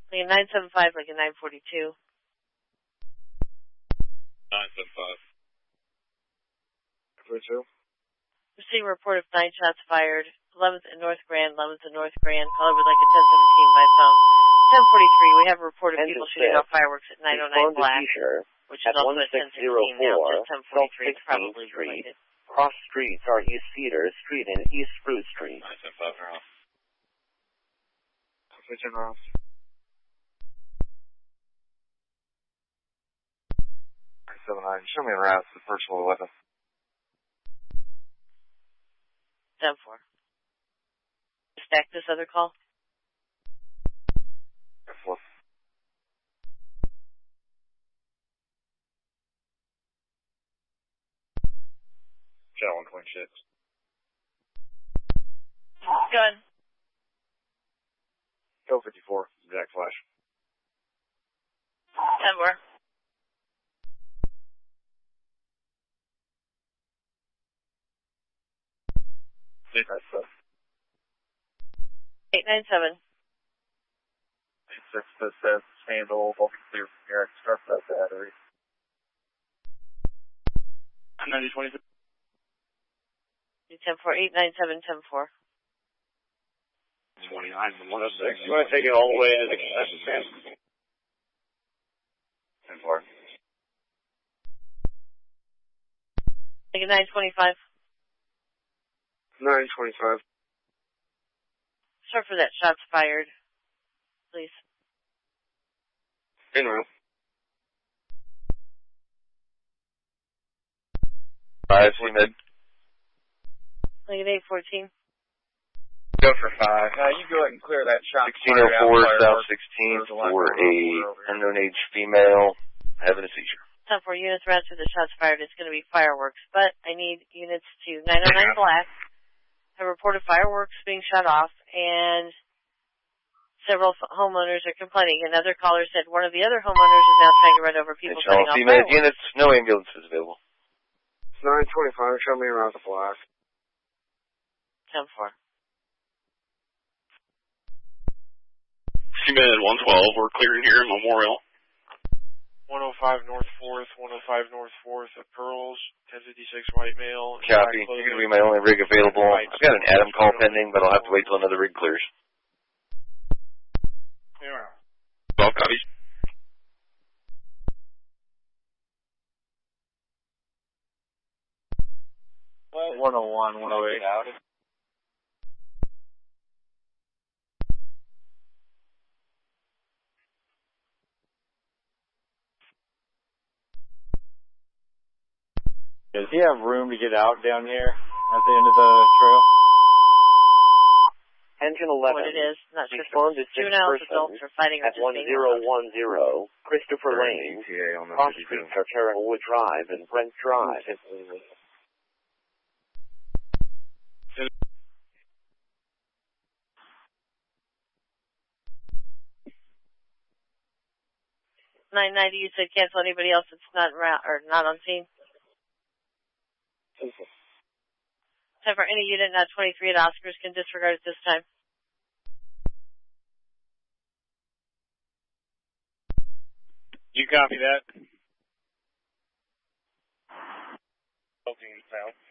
Like a 975, like a 942. 975. 42. Receiving a report of 9 shots fired. 11th and North Grand, 11th and North Grand. Caller would like a 1017 by phone. 1043, we have a report of people shooting off fireworks at 909 Black, which is also at 1016 now, just 1043 is probably related. Cross streets are East Cedar Street and East Spruce Street. 975 are off. Switching off. 979, show me the route to the personal 11. 10-4. Stack this other call. Excellent. Channel 126. Gun. Go 54, Jack Flash. 10-4. That's 897. 86 says handle, bulk clear from here, start that battery. 9026. 10-4, 897, 10-4. 29 and 106. You want to take it all the way into the cash? 10-4. Like a 925. 925. Sorry for that. Shots fired. Please. In room. 5, C-Mid. Like an 814. Go for 5. You go ahead and clear that shot. 1604 South 16th for a unknown age female having a seizure. 10-4 units route to the shots fired. It's going to be fireworks, but I need units to 909 Black. Have reported fireworks being shut off, and several homeowners are complaining. Another caller said one of the other homeowners is now trying to run over people setting off fireworks. Units, no ambulances available. 925, show me around the block. 10-4. C-Mid 112, we're clearing here in Memorial. 105 North 4th, 105 North 4th at Pearls, 1056 white male. Copy. You're going to be my only rig available. I've got an Adam call pending, but I'll have to wait till another rig clears. Yeah. 12 copies. Well, 101, 108. Does he have room to get out down here at the end of the trail? Engine 11. What it is, not sure. Respond to 6 Juveniles, adults persons are fighting at or just being allowed. 1010 Christopher Lane, Cross Street, Tartarowood Drive, and Brent Drive. 990, you said cancel anybody else that's not around, or not on scene? Time for any unit not 23 at Oscars can disregard at this time. You copy that? 12 found.